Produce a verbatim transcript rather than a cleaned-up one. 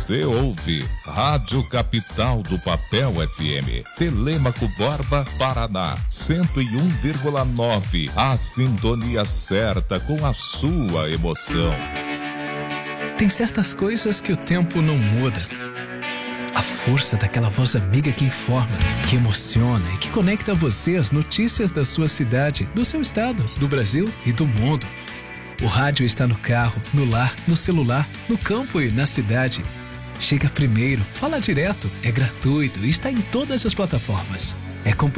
Você ouve Rádio Capital do Papel F M, Telêmaco Borba, Paraná, cento e um vírgula nove. A sintonia certa com a sua emoção. Tem certas coisas que o tempo não muda. A força daquela voz amiga que informa, que emociona e que conecta você às notícias da sua cidade, do seu estado, do Brasil e do mundo. O rádio está no carro, no lar, no celular, no campo e na cidade. Chega primeiro, fala direto, é gratuito e está em todas as plataformas. É